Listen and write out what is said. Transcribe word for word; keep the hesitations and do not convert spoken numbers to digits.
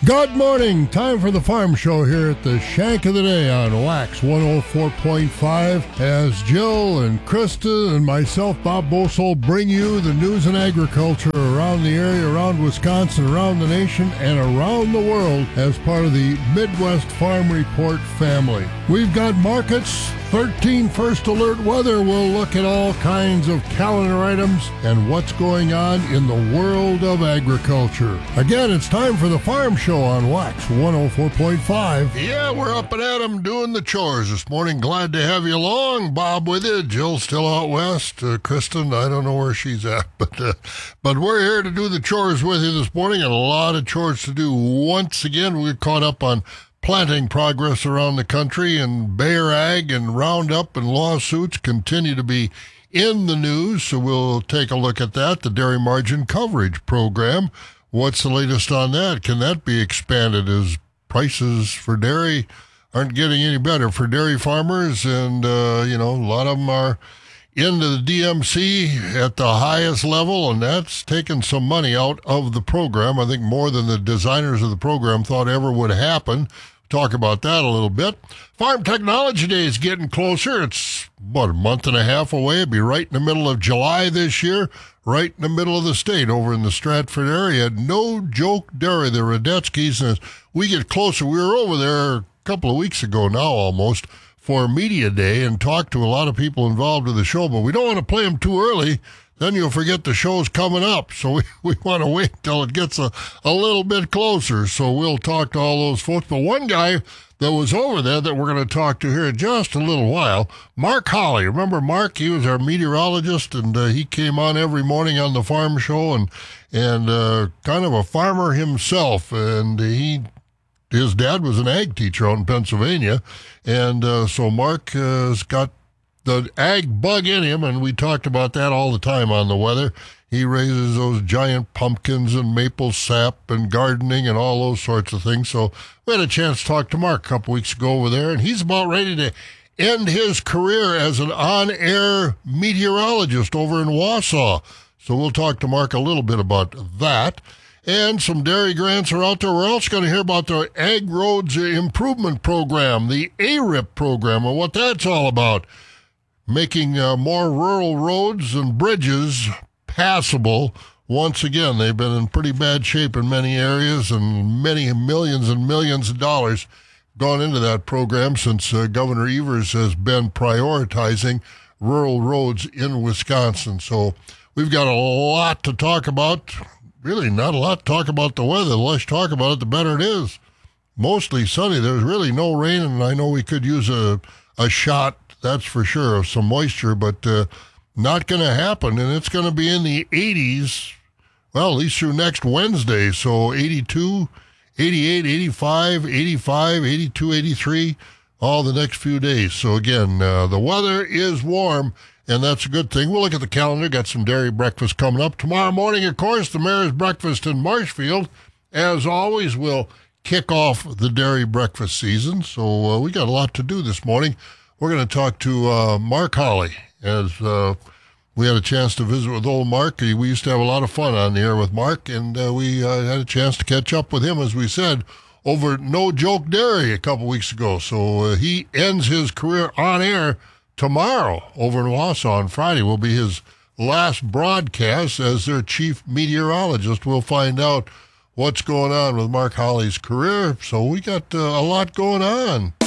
Good morning. Time for the Farm Show here at the Shank of the Day on Wax one oh four point five. As Jill and Krista and myself, Bob Bosol, bring you the news and agriculture around the area, around Wisconsin, around the nation, and around the world as part of the Midwest Farm Report family. We've got markets, thirteen First Alert weather. We'll look at all kinds of calendar items and what's going on in the world of agriculture. Again, it's time for the Farm Show on Wax one oh four point five. Yeah, we're up and at 'em doing the chores this morning. Glad to have you along. Bob with you. Jill's still out west. Uh, Kristen, I don't know where she's at, but uh, but we're here to do the chores with you this morning, and a lot of chores to do. Once again, we're caught up on planting progress around the country, and Bayer Ag and Roundup and lawsuits continue to be in the news, so we'll take a look at that. The Dairy Margin Coverage Program. What's the latest on that? Can that be expanded as prices for dairy aren't getting any better for dairy farmers? And, uh, you know, a lot of them are into the D M C at the highest level, and that's taken some money out of the program. I think more than the designers of the program thought ever would happen. Talk about that a little bit. Farm Technology Day is getting closer. It's, what, a month and a half away. It'll be right in the middle of July this year, right in the middle of the state over in the Stratford area. No Joke Dairy, the Radetskis. And as we get closer, we were over there a couple of weeks ago now almost for Media Day and talked to a lot of people involved in the show, but we don't want to play them too early. Then you'll forget the show's coming up. So we, we want to wait till it gets a, a little bit closer. So we'll talk to all those folks. But one guy that was over there that we're going to talk to here in just a little while, Mark Holly. Remember Mark? He was our meteorologist, and uh, he came on every morning on the Farm Show, and, and uh, kind of a farmer himself. And he... His dad was an ag teacher out in Pennsylvania, and uh, so Mark uh, has got the ag bug in him, and we talked about that all the time on the weather. He raises those giant pumpkins and maple sap and gardening and all those sorts of things. So we had a chance to talk to Mark a couple weeks ago over there, and he's about ready to end his career as an on-air meteorologist over in Wausau. So we'll talk to Mark a little bit about that. And some dairy grants are out there. We're also going to hear about the Ag Roads Improvement Program, the A R I P program, and what that's all about. Making uh, more rural roads and bridges passable. Once again, they've been in pretty bad shape in many areas, and many millions and millions of dollars gone into that program since uh, Governor Evers has been prioritizing rural roads in Wisconsin. So we've got a lot to talk about. Really not a lot to talk about the weather. The less you talk about it, the better it is. Mostly sunny. There's really no rain, and I know we could use a, a shot, that's for sure, of some moisture, but uh, not going to happen. And it's going to be in the eighties, well, at least through next Wednesday. So eighty-two, eighty-eight, eighty-five, eighty-five, eighty-two, eighty-three, all the next few days. So again, uh, the weather is warm, and that's a good thing. We'll look at the calendar. Got some dairy breakfast coming up. Tomorrow morning, of course, the Mayor's Breakfast in Marshfield. As always, we'll kick off the dairy breakfast season. So uh, we got a lot to do this morning. We're going to talk to uh, Mark Holly. As uh, we had a chance to visit with old Mark. We used to have a lot of fun on the air with Mark, and uh, we uh, had a chance to catch up with him, as we said, over at No Joke Dairy a couple weeks ago. So uh, he ends his career on air tomorrow over in Wausau. On Friday will be his last broadcast as their chief meteorologist. We'll find out what's going on with Mark Holly's career. So we got uh, a lot going on.